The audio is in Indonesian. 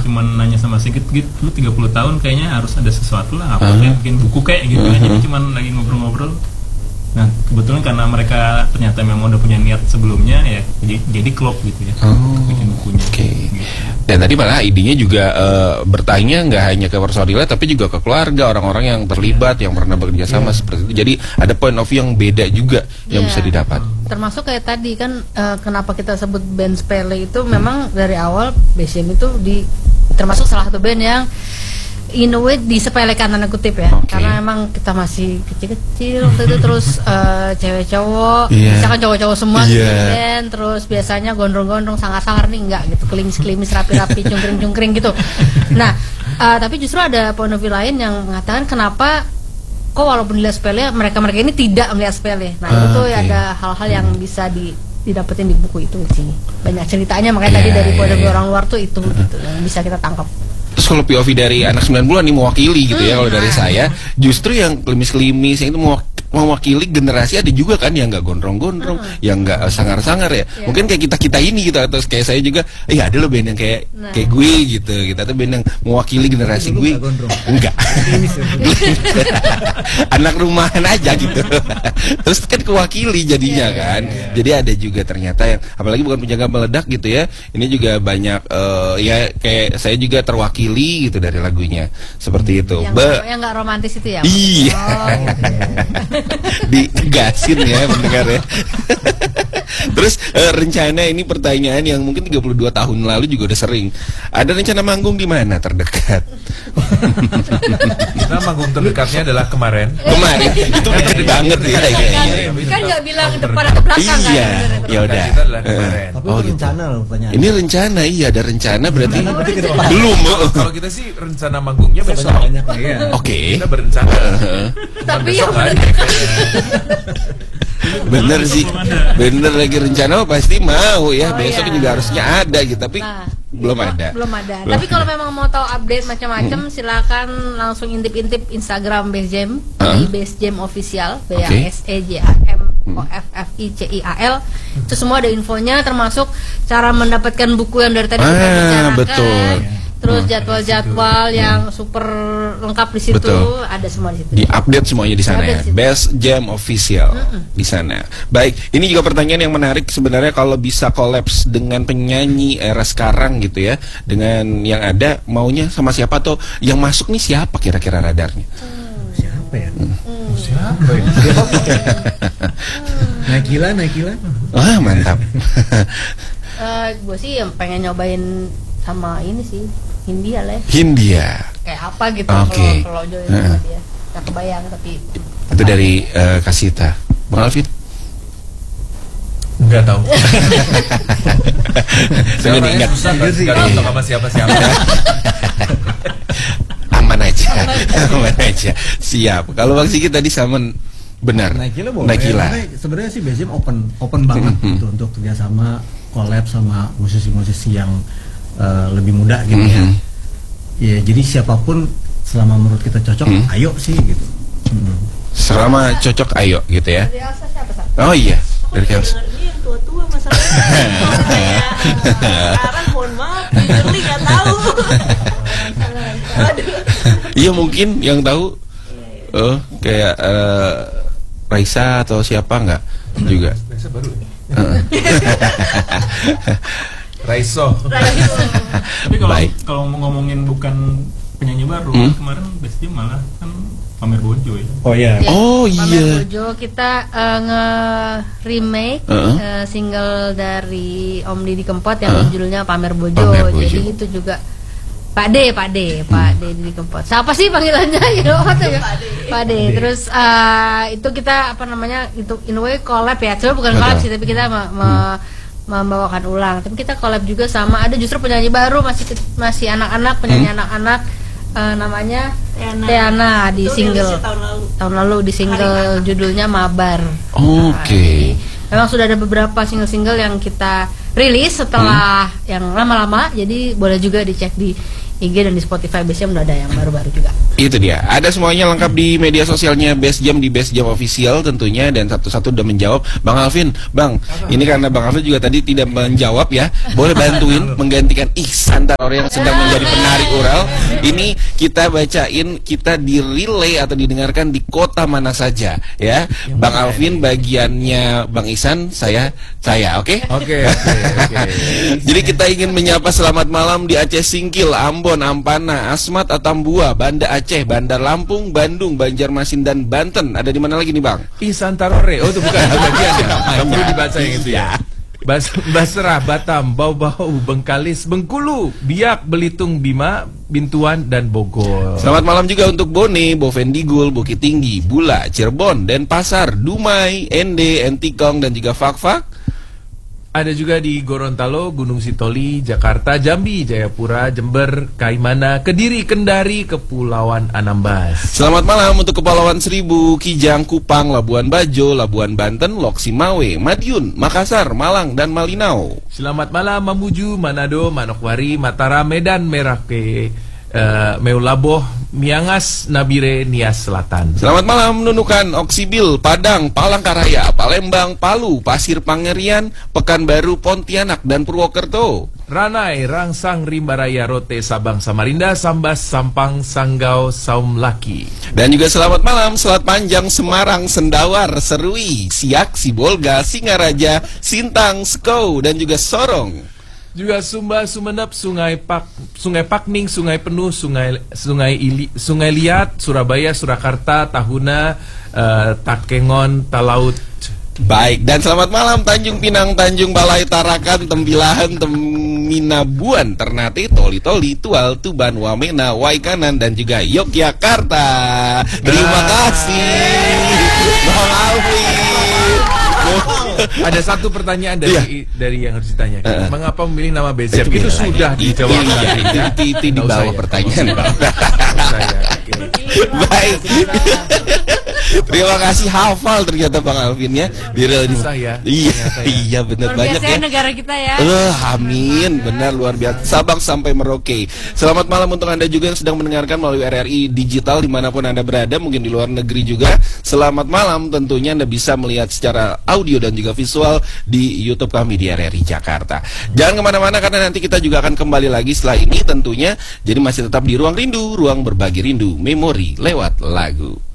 cuman nanya sama Sigit, lu 30 tahun kayaknya harus ada sesuatu lah, apa kayak bikin buku kayak gitu kan. Jadi cuman lagi ngobrol-ngobrol. Nah kebetulan karena mereka ternyata memang udah punya niat sebelumnya ya, jadi klop gitu ya, bikin bukunya. Gitu. Dan tadi malah idenya juga bertanya nggak hanya ke personilnya tapi juga ke keluarga, orang-orang yang terlibat, yang pernah bekerja sama seperti itu. Jadi ada point of view yang beda juga yang bisa didapat. Termasuk kayak tadi kan kenapa kita sebut band sepele itu memang dari awal BCM itu termasuk salah satu band yang in a way disepelekan tanda kutip ya, karena emang kita masih kecil-kecil waktu itu, terus cewek cowok, misalkan cowok-cowok semua gitu kan, terus biasanya gondrong-gondrong sangar-sangar nih enggak gitu, kelimis-kelimis rapi-rapi, cungkring-cungkring gitu. Nah, tapi justru ada point of view lain yang mengatakan kenapa kok walaupun dilihat sepele, mereka-mereka ini tidak melihat sepele. Nah, itu ada hal-hal yang bisa didapetin di buku itu sih. Banyak ceritanya, makanya tadi dari point of view orang luar tuh itu gitu yang bisa kita tangkap. Terus kalau POV dari anak 90-an nih mewakili gitu ya, kalau dari saya justru yang klimis-klimis yang itu mewakili generasi, ada juga kan yang nggak gondrong-gondrong, yang nggak sangar-sangar ya. Mungkin kayak kita ini gitu, atau kayak saya juga, ada loh band yang kayak gue gitu. Kita tuh band yang mewakili generasi gue. Enggak. Anak rumahan aja gitu. Terus kan kewakili jadinya kan. Jadi ada juga ternyata yang apalagi bukan penjaga meledak gitu ya. Ini juga banyak ya kayak saya juga terwakili gitu dari lagunya. Seperti itu. Yang nggak romantis itu ya? Iya. Digasin ya mendengar ya. Terus rencana ini pertanyaan yang mungkin 32 tahun lalu juga udah sering. Ada rencana manggung di mana terdekat? Kita manggung terdekatnya adalah kemarin. Itu deket banget ya. Kan nggak bilang depan atau belakang kan? Iya, ya udah. Tapi itu rencana loh pertanyaan. Ini rencana, ada rencana berarti belum. Kalau kita sih rencana manggungnya besok. Oke. Kita berencana. Tapi yang bener sih, bener lagi rencana pasti mau ya. Besok juga harusnya ada gitu, tapi belum ada. Tapi kalau memang mau tahu update macam-macam, silakan langsung intip-intip Instagram Base Jam di Base Jam Official, BASEJAMOFFICIAL. Itu semua ada infonya, termasuk cara mendapatkan buku yang dari tadi kita bicarakan. Betul. Terus jadwal-jadwal yang super lengkap di situ, ada semua di situ. Di-update semuanya di sana ya. Best Jam Official di sana. Baik, ini juga pertanyaan yang menarik sebenarnya, kalau bisa kolaps dengan penyanyi era sekarang gitu ya, dengan yang ada, maunya sama siapa, atau yang masuk nih siapa kira-kira radarnya? Siapa ya? Siapa ya? Naikila. Wah, mantap. Gue sih yang pengen nyobain sama ini sih, Hindia lah. Hindia. Kayak apa gitu kalau join sama dia. Gak kebayang tapi. Itu dari Kasita. Bang Alvin? Enggak tahu. Saya ingat. Enggak tahu sama siapa-siapa. Aman aja. Siap. Kalau Bang Sigit tadi sama benar. Naikila. Sebenarnya sih BCM open banget gitu untuk kerjasama, collab sama musisi-musisi yang lebih muda gitu ya. Ya jadi siapapun selama menurut kita cocok, ayo sih gitu. Selama cocok ayo gitu ya. Dari Elsa siapa? Oh iya, dari Elsa. Ini yang tua-tua masalahnya. Sekarang mohon maaf, Shirley nggak tahu. Iya mungkin yang tahu kayak Raisa atau siapa nggak juga. Raisa baru ya? Raiso. Tapi kalau ngomongin bukan penyanyi baru, kemarin Best Jam malah kan Pamer Bojo ya. Oh iya. Pamer Bojo kita nge-remake single dari Om Didi Kempot yang judulnya Pamer Bojo. Jadi itu juga Pak D Didi Kempot. Siapa sih panggilannya? Pak D. Terus itu kita itu in a way collab ya. Cuma bukan collab sih, tapi kita membawakan ulang. Tapi kita collab juga sama ada justru penyanyi baru, masih anak-anak, penyanyi anak-anak, namanya Teana di single tahun lalu di single judulnya Mabar. Oke. Memang sudah ada beberapa single-single yang kita rilis setelah yang lama-lama, jadi boleh juga dicek di IG dan di Spotify Base Jam udah ada yang baru-baru juga. Itu dia. Ada semuanya lengkap di media sosialnya Base Jam, di Base Jam Official tentunya, dan satu-satu udah menjawab. Bang Alvin, Bang, ini karena Bang Alvin juga tadi tidak menjawab ya. Boleh bantuin menggantikan Ihsan Tarore yang sedang menjadi penari oral. Ini kita bacain, kita di relay atau didengarkan di kota mana saja ya. Bang Alvin bagiannya Bang Ihsan, saya, oke? Oke. Jadi kita ingin menyapa selamat malam di Aceh Singkil, Ambon, Ampana, Asmat, Atambua, Banda Aceh, Bandar Lampung, Bandung, Banjarmasin, dan Banten. Ada di mana lagi nih, Bang? Ihsan Tarore. Oh, itu bukan bagian ya. Perlu dibaca yang itu ya. Basrah, Batam, Bau-Bau, Bengkalis, Bengkulu, Biak, Belitung, Bima, Bintuan, dan Bogor. Selamat malam juga untuk Bone, Bovendigul, Bukit Tinggi, Bula, Cirebon, Denpasar, Dumai, Ende, Entikong, dan juga Fakfak. Ada juga di Gorontalo, Gunung Sitoli, Jakarta, Jambi, Jayapura, Jember, Kaimana, Kediri, Kendari, Kepulauan Anambas. Selamat malam untuk Kepulauan Seribu, Kijang, Kupang, Labuan Bajo, Labuan Banten, Lok Simawe, Madiun, Makassar, Malang, dan Malinau. Selamat malam Mamuju, Manado, Manokwari, Mataram, Medan, Merauke, Meulaboh, Miangas, Nabire, Nias Selatan. Selamat malam Nunukan, Oksibil, Padang, Palangkaraya, Palembang, Palu, Pasir Pangerian, Pekanbaru, Pontianak, dan Purwokerto. Ranai, Rangsang, Rimbaraya, Rote, Sabang, Samarinda, Sambas, Sampang, Sanggau, Saumlaki. Dan juga selamat malam Selat Panjang, Semarang, Sendawar, Serui, Siak, Sibolga, Singaraja, Sintang, Sekou, dan juga Sorong. Juga Sumba, Sumenep, Sungai Pakning, Sungai Penuh, Sungai Liat, Surabaya, Surakarta, Tahuna, Takengon, Talaut. Baik, dan selamat malam Tanjung Pinang, Tanjung Balai, Tarakan, Tembilahan, Teminabuan, Ternate, Toli-Toli, Tual, Tuban, Wamena, Waikanan, dan juga Yogyakarta. Terima kasih Bang Alvin. Ada satu pertanyaan dari yang harus ditanyakan. Mengapa memilih nama Base Jam? Itu sudah dijawab tadi ya. Itu di bawah pertanyaan. Baik. Terima kasih, hafal ternyata Bang Alvin ya. Saya. Iya benar banyak ya. Negara kita ya. Amin, benar luar biasa. Sabang sampai Merauke. Selamat malam untuk Anda juga yang sedang mendengarkan melalui RRI Digital dimanapun Anda berada, mungkin di luar negeri juga. Selamat malam, tentunya Anda bisa melihat secara audio dan juga visual di YouTube kami di RRI Jakarta. Jangan kemana-mana karena nanti kita juga akan kembali lagi setelah ini tentunya. Jadi masih tetap di Ruang Rindu, ruang berbagi rindu, memori lewat lagu.